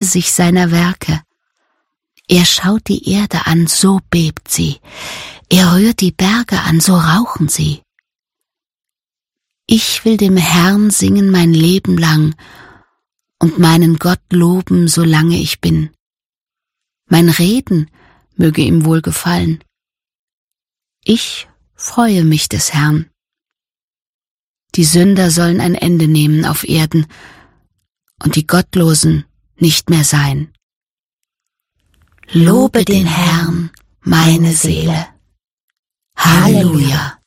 sich seiner Werke. Er schaut die Erde an, so bebt sie. Er rührt die Berge an, so rauchen sie. Ich will dem Herrn singen mein Leben lang und meinen Gott loben, solange ich bin. Mein Reden möge ihm wohl gefallen. Ich freue mich des Herrn. Die Sünder sollen ein Ende nehmen auf Erden und die Gottlosen nicht mehr sein. Lobe den Herrn, meine Seele. Halleluja.